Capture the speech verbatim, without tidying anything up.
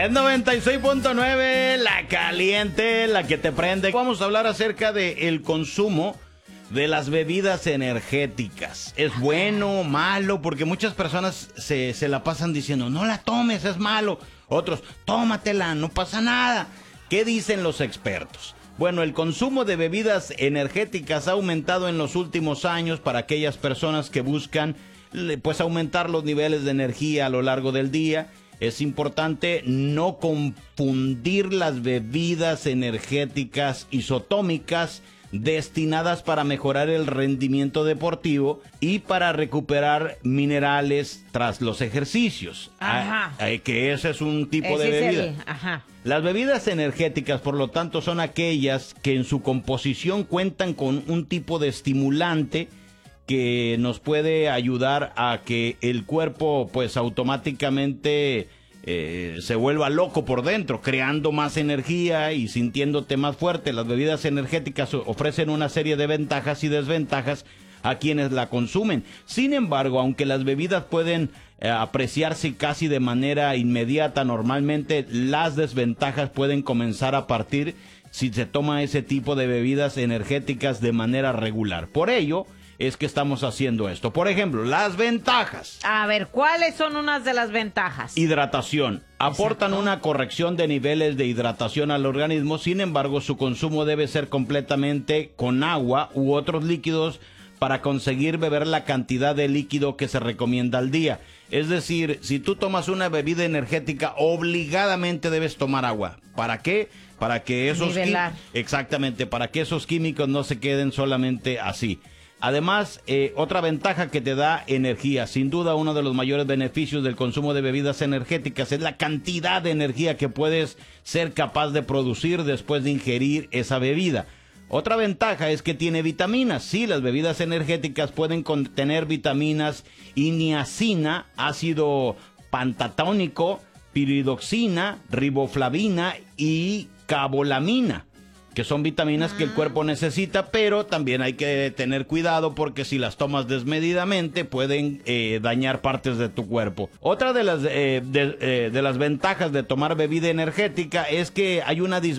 Es noventa y seis punto nueve, la caliente, la que te prende. Vamos a hablar acerca del consumo de las bebidas energéticas. ¿Es bueno o malo? Porque muchas personas se, se la pasan diciendo, no la tomes, es malo. Otros, tómatela, no pasa nada. ¿Qué dicen los expertos? Bueno, el consumo de bebidas energéticas ha aumentado en los últimos años para aquellas personas que buscan pues aumentar los niveles de energía a lo largo del día. Es importante no confundir las bebidas energéticas isotónicas destinadas para mejorar el rendimiento deportivo y para recuperar minerales tras los ejercicios. Ajá. Ah, eh, que ese es un tipo Ese de es bebida. el- ajá. Las bebidas energéticas, por lo tanto, son aquellas que en su composición cuentan con un tipo de estimulante que nos puede ayudar a que el cuerpo pues automáticamente eh, se vuelva loco por dentro, creando más energía y sintiéndote más fuerte. Las bebidas energéticas ofrecen una serie de ventajas y desventajas a quienes la consumen. Sin embargo, aunque las bebidas pueden eh, apreciarse casi de manera inmediata, normalmente las desventajas pueden comenzar a partir si se toma ese tipo de bebidas energéticas de manera regular. Por ello es que estamos haciendo esto. Por ejemplo, las ventajas. A ver, ¿cuáles son unas de las ventajas? Hidratación. Aportan Exacto. una corrección de niveles de hidratación al organismo, sin embargo, su consumo debe ser completamente con agua u otros líquidos para conseguir beber la cantidad de líquido que se recomienda al día. Es decir, si tú tomas una bebida energética, obligadamente debes tomar agua. ¿Para qué? Para que esos Nivelar. quí- exactamente, para que esos químicos no se queden solamente así. Además, eh, otra ventaja que te da energía, sin duda uno de los mayores beneficios del consumo de bebidas energéticas es la cantidad de energía que puedes ser capaz de producir después de ingerir esa bebida. Otra ventaja es que tiene vitaminas. Sí, las bebidas energéticas pueden contener vitaminas y niacina, ácido pantatónico, piridoxina, riboflavina y cabolamina, que son vitaminas que el cuerpo necesita, pero también hay que tener cuidado porque si las tomas desmedidamente pueden eh, dañar partes de tu cuerpo. Otra de las, eh, de, eh, de las ventajas de tomar bebida energética es que hay una disminución